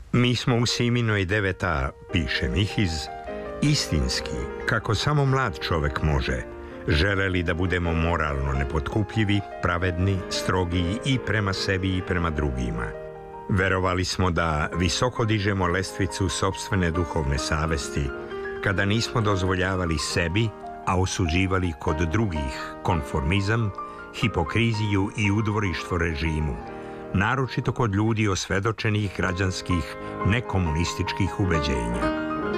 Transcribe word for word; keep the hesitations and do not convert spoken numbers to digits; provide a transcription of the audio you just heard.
Mi smo u Siminoj devet a, piše Mihiz, istinski, kako samo mlad čovek može, želeli da budemo moralno nepotkupljivi, pravedni, strogi i prema sebi i prema drugima. Verovali smo da visoko dižemo lestvicu sopstvene duhovne savesti, kada nismo dozvoljavali sebi, a osuđivali kod drugih konformizam, hipokriziju i udvorištvo režimu, naročito kod ljudi osvedočenih građanskih nekomunističkih ubeđenja.